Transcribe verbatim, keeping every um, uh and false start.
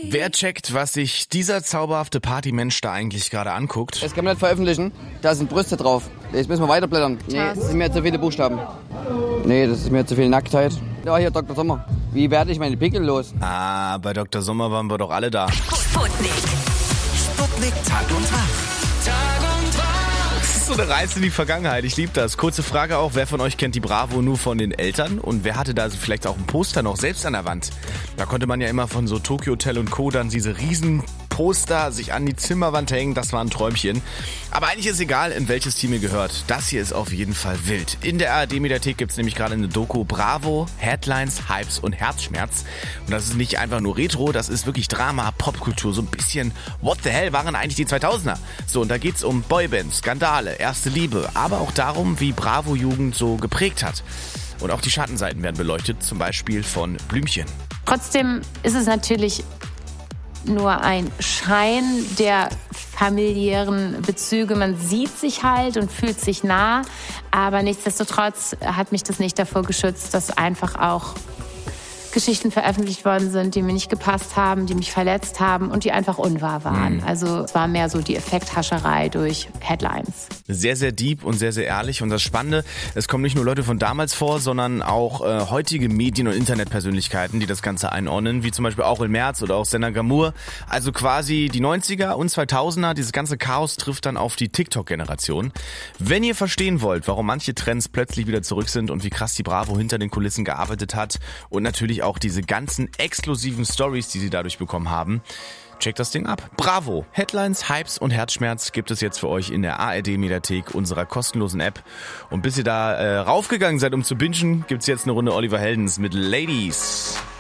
Wer checkt, was sich dieser zauberhafte Partymensch da eigentlich gerade anguckt? Das kann man nicht veröffentlichen. Da sind Brüste drauf. Jetzt müssen wir weiterblättern. Nee, das sind mir zu viele Buchstaben. Nee, das ist mir zu viel Nacktheit. Ja, hier Doktor Sommer. Wie werde ich meine Pickel los? Ah, bei Doktor Sommer waren wir doch alle da. Sputnik. Sputnik Tag und Wach. Tag und Wach. Das ist so eine Reise in die Vergangenheit. Ich liebe das. Kurze Frage auch, wer von euch kennt die Bravo nur von den Eltern? Und wer hatte da vielleicht auch ein Poster noch selbst an der Wand? Da konnte man ja immer von so Tokyo Hotel und Co. dann diese riesen Poster sich an die Zimmerwand hängen, das war ein Träumchen. Aber eigentlich ist egal, in welches Team ihr gehört. Das hier ist auf jeden Fall wild. In der A R D-Mediathek gibt es nämlich gerade eine Doku Bravo, Headlines, Hypes und Herzschmerz. Und das ist nicht einfach nur Retro, das ist wirklich Drama, Popkultur, so ein bisschen what the hell waren eigentlich die zweitausender. So, und da geht's um Boybands, Skandale, erste Liebe, aber auch darum, wie Bravo-Jugend so geprägt hat. Und auch die Schattenseiten werden beleuchtet, zum Beispiel von Blümchen. Trotzdem ist es natürlich nur ein Schein der familiären Bezüge. Man sieht sich halt und fühlt sich nah, aber nichtsdestotrotz hat mich das nicht davor geschützt, dass einfach auch Geschichten veröffentlicht worden sind, die mir nicht gepasst haben, die mich verletzt haben und die einfach unwahr waren. Mhm. Also es war mehr so die Effekthascherei durch Headlines. Sehr, sehr deep und sehr, sehr ehrlich. Und das Spannende, es kommen nicht nur Leute von damals vor, sondern auch äh, heutige Medien- und Internetpersönlichkeiten, die das Ganze einordnen, wie zum Beispiel Aurel Merz oder auch Senna Gamur. Also quasi die neunziger und zweitausender, dieses ganze Chaos trifft dann auf die TikTok-Generation. Wenn ihr verstehen wollt, warum manche Trends plötzlich wieder zurück sind und wie krass die Bravo hinter den Kulissen gearbeitet hat und natürlich auch diese ganzen exklusiven Stories, die sie dadurch bekommen haben, checkt das Ding ab. Bravo! Headlines, Hypes und Herzschmerz gibt es jetzt für euch in der A R D-Mediathek, unserer kostenlosen App. Und bis ihr da äh, raufgegangen seid, um zu bingen, gibt's jetzt eine Runde Oliver Heldens mit Ladies.